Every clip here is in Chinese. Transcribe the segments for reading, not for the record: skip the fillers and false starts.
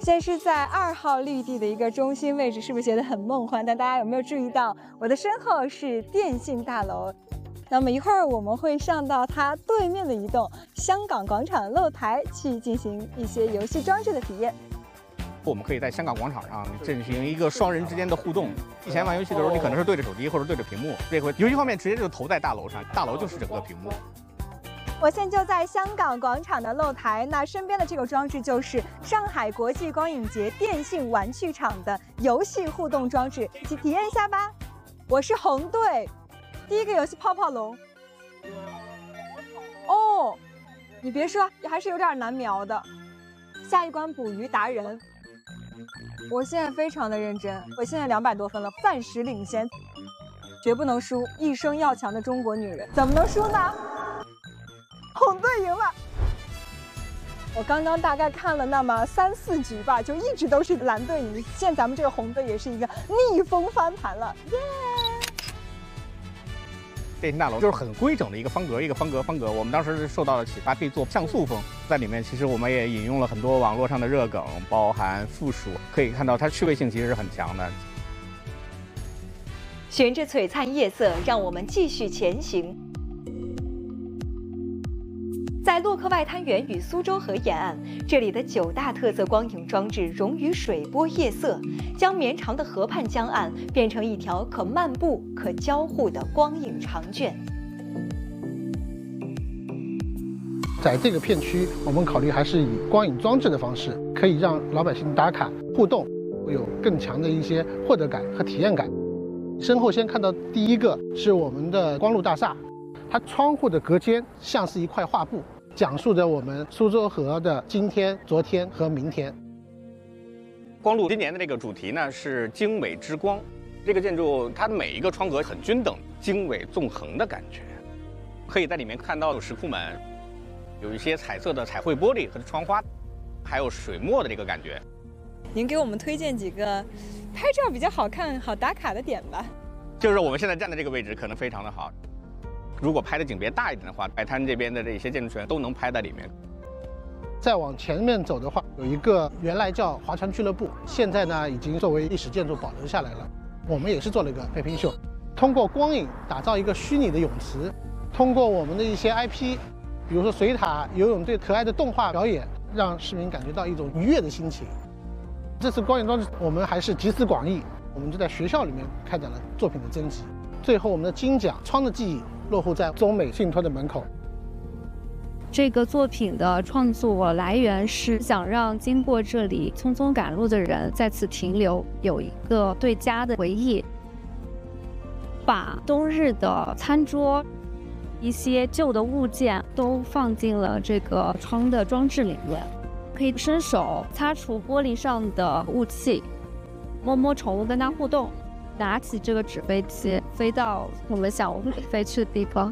现在是在2号绿地的一个中心位置，是不是觉得很梦幻？但大家有没有注意到，我的身后是电信大楼？那么一会儿我们会上到它对面的一栋香港广场露台去进行一些游戏装置的体验。 我们可以在香港广场上进行一个双人之间的互动。以前玩游戏的时候，你可能是对着手机或者对着屏幕，这回游戏画面直接就投在大楼上，大楼就是整个屏幕。 我现在就在香港广场的露台，那身边的这个装置就是上海国际光影节电信玩具厂的游戏互动装置，一起体验一下吧。我是红队，第一个游戏泡泡龙。哦，你别说，还是有点难瞄的。下一关捕鱼达人，我现在非常的认真，我现在200多分了，暂时领先，绝不能输，一生要强的中国女人，怎么能输呢？红队赢了。我刚刚大概看了那么3、4局吧，就一直都是蓝队赢。现在咱们这个红队也是一个逆风翻盘了，耶！ 电信大楼就是很规整的一个方格，我们当时受到了启发，可以做像素风。在里面其实我们也引用了很多网络上的热梗，包含附属，可以看到它趣味性其实是很强的。 循着璀璨夜色，让我们继续前行。在洛克外滩源与苏州河沿岸，这里的9大特色光影装置融于水波夜色，将绵长的河畔江岸变成一条可漫步、可交互的光影长卷。 在这个片区，我们考虑还是以光影装置的方式，可以让老百姓打卡互动，会有更强的一些获得感和体验感。身后先看到第一个是我们的光路大厦，它窗户的隔间像是一块画布，讲述着我们苏州河的今天、昨天和明天。 光路今年的这个主题呢是经纬之光，这个建筑它的每一个窗格很均等，经纬纵横的感觉，可以在里面看到有石库门，有一些彩色的彩绘玻璃和窗花，还有水墨的这个感觉。 您给我们推荐几个拍照比较好看、好打卡的点吧。 就是我们现在站的这个位置可能非常的好，如果拍的景别大一点的话，外滩这边的这些建筑群都能拍在里面。 再往前面走的话，有一个原来叫划船俱乐部，现在呢已经作为历史建筑保留下来了。我们也是做了一个配拼秀，通过光影打造一个虚拟的泳池，通过我们的一些 IP， 比如说水獭、游泳队可爱的动画表演，让市民感觉到一种愉悦的心情。这次光影装置我们还是集思广益，我们就在学校里面开展了作品的征集，最后我们的金奖《窗的记忆》落户在中美信托的门口。 这个作品的创作来源是想让经过这里匆匆赶路的人再次停留，有一个对家的回忆。把冬日的餐桌、一些旧的物件都放进了这个窗的装置里面，可以伸手擦除玻璃上的雾气，摸摸宠物跟它互动，拿起这个纸飞机飞到我们想飞去的地方。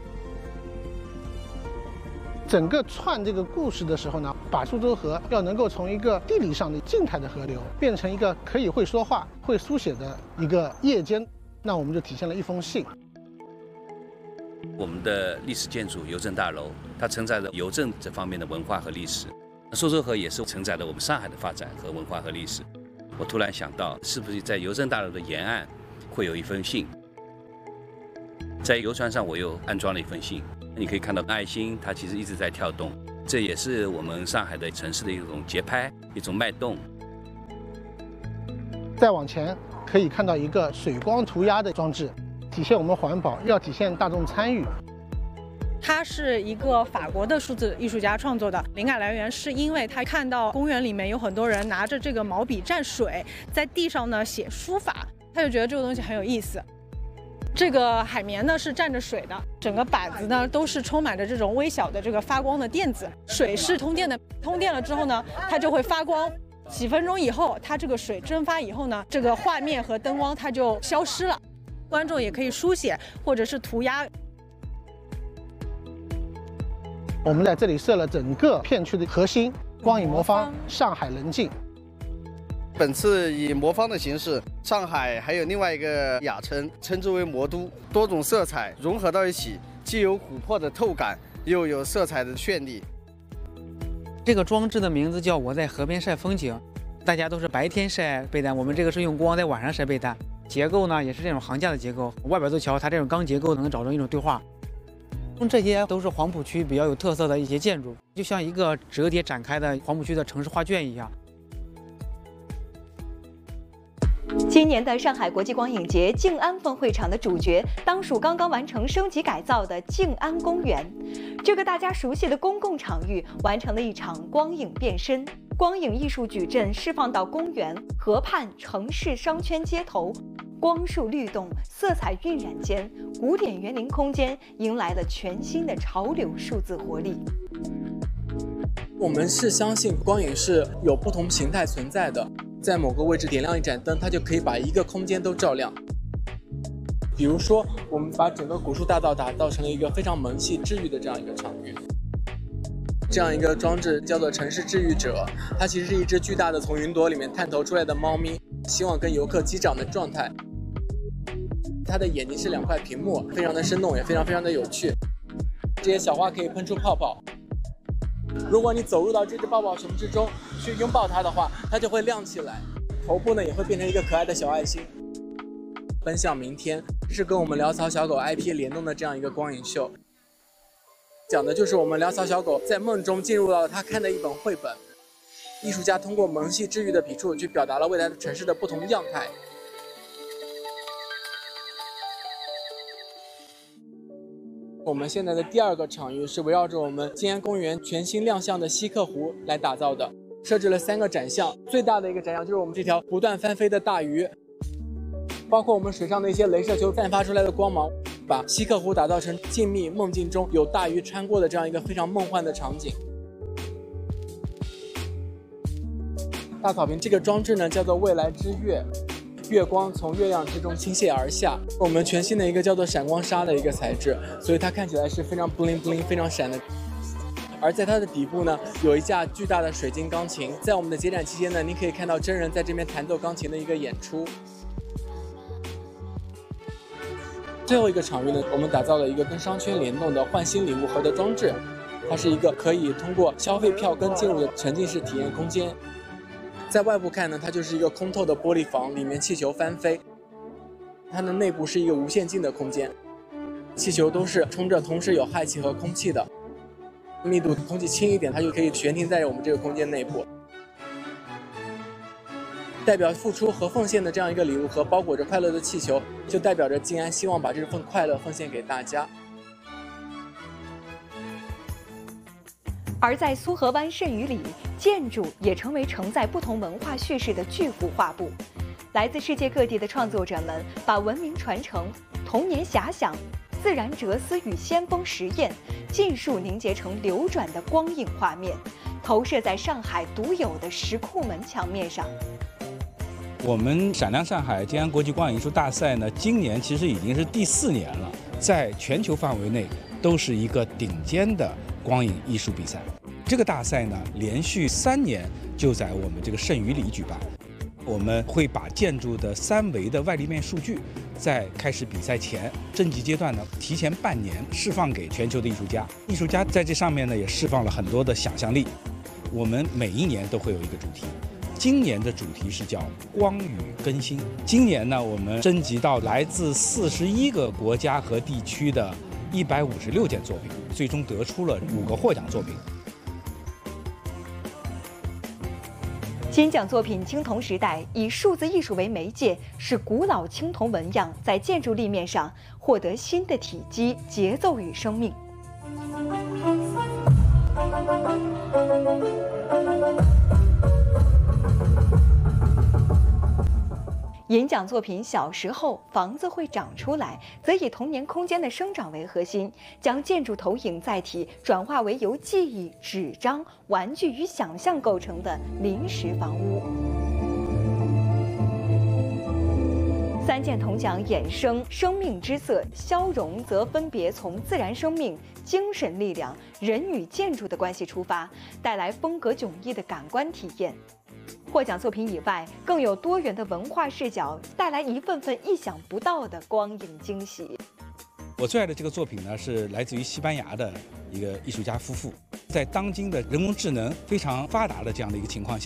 整个串这个故事的时候呢，把苏州河要能够从一个地理上的静态的河流，变成一个可以会说话、会书写的一个夜间，那我们就体现了一封信。 我们的历史建筑邮政大楼，它承载着邮政这方面的文化和历史。苏州河也是承载着我们上海的发展和文化和历史。我突然想到，是不是在邮政大楼的沿岸会有一封信？在游船上，我又安装了一封信。你可以看到爱心，它其实一直在跳动，这也是我们上海的城市的一种节拍，一种脉动。 再往前可以看到一个水光涂鸦的装置，体现我们环保，要体现大众参与。 它是一个法国的数字艺术家创作的，灵感来源是因为他看到公园里面有很多人拿着这个毛笔蘸水，在地上呢写书法，他就觉得这个东西很有意思。这个海绵呢是蘸着水的，整个板子呢都是充满着这种微小的这个发光的电子，水是通电的，通电了之后呢，它就会发光。几分钟以后，它这个水蒸发以后呢，这个画面和灯光它就消失了。观众也可以书写或者是涂鸦。 我们在这里设了整个片区的核心光影魔方上海棱镜。 本次以魔方的形式，上海还有另外一个雅称，称之为魔都，多种色彩融合到一起，既有琥珀的透感，又有色彩的绚丽。 这个装置的名字叫“我在河边晒风景”， 大家都是白天晒被单，我们这个是用光在晚上晒被单。结构呢也是这种行架的结构，外边都瞧它这种钢结构能找出一种对话。这些都是黄浦区比较有特色的一些建筑，就像一个折叠展开的黄浦区的城市画卷一样。 今年的上海国际光影节静安分会场的主角当属刚刚完成升级改造的静安公园。这个大家熟悉的公共场域完成了一场光影变身，光影艺术矩阵释放到公园、河畔、城市商圈街头，光束律动，色彩晕染间，古典园林空间迎来了全新的潮流数字活力。 我们是相信光影是有不同形态存在的，在某个位置点亮一盏灯，它就可以把一个空间都照亮。比如说，我们把整个古树大道打造成了一个非常萌系治愈的这样一个场域。这样一个装置叫做城市治愈者，它其实是一只巨大的从云朵里面探头出来的猫咪，希望跟游客击掌的状态。它的眼睛是2块屏幕，非常的生动，也非常的有趣。这些小花可以喷出泡泡。如果你走入到这只抱抱熊之中去拥抱它的话，它就会亮起来，头部呢也会变成一个可爱的小爱心。奔向明天是跟我们潦草小狗 IP 联动的这样一个光影秀，讲的就是我们潦草小狗在梦中进入到了他看的一本绘本，艺术家通过萌系治愈的笔触去表达了未来的城市的不同样态。我们现在的第2个场域是围绕着我们静安公园全新亮相的西客湖来打造的，设置了3个展项，最大的一个展项就是我们这条不断翻飞的大鱼，包括我们水上的一些镭射球散发出来的光芒，把西客湖打造成静谧梦境中有大鱼穿过的这样一个非常梦幻的场景。大草坪这个装置呢叫做未来之月，月光从月亮之中倾泻而下，我们全新的一个叫做闪光纱的一个材质，所以它看起来是非常 bling bling 非常闪的。而在它的底部呢有一架巨大的水晶钢琴，在我们的节展期间呢，您可以看到真人在这边弹奏钢琴的一个演出。最后一个场域呢，我们打造了一个跟商圈联动的换新礼物盒的装置，它是一个可以通过消费票根进入的沉浸式体验空间。在外部看呢，它就是一个空透的玻璃房，里面气球翻飞。它的内部是一个无限净的空间，气球都是充着同时有氦气和空气的，密度空气轻一点，它就可以悬停在我们这个空间内部。代表付出和奉献的这样一个礼物盒，包裹着快乐的气球，就代表着静安希望把这份快乐奉献给大家。 而在苏河湾剩余里，建筑也成为承载不同文化叙事的巨幅画布。来自世界各地的创作者们把文明传承、童年遐想、自然哲思与先锋实验尽数凝结成流转的光影画面，投射在上海独有的石库门墙面上。 我们闪亮上海静安国际光影艺术大赛呢，今年其实已经是第4年了，在全球范围内都是一个顶尖的光影艺术比赛。这个大赛呢，连续3年就在我们这个剩余里举办。我们会把建筑的3维的外立面数据，在开始比赛前征集阶段呢，提前半年释放给全球的艺术家。艺术家在这上面呢，也释放了很多的想象力。我们每一年都会有一个主题。今年的主题是叫光与更新。今年呢，我们征集到来自41个国家和地区的156件作品，最终得出了5个获奖作品。 金奖作品《青铜时代》以数字艺术为媒介，使古老青铜纹样在建筑立面上获得新的体积、节奏与生命。银奖作品《小时候房子会长出来》则以童年空间的生长为核心，将建筑投影载体转化为由记忆、纸张、玩具与想象构成的临时房屋。3件铜奖衍生生命之色、消融，则分别从自然生命、精神力量、人与建筑的关系出发，带来风格迥异的感官体验。获奖作品以外，更有多元的文化视角，带来一份份意想不到的光影惊喜。 我最爱的这个作品呢，是来自于西班牙的一个艺术家夫妇，在当今的人工智能非常发达的这样的一个情况下，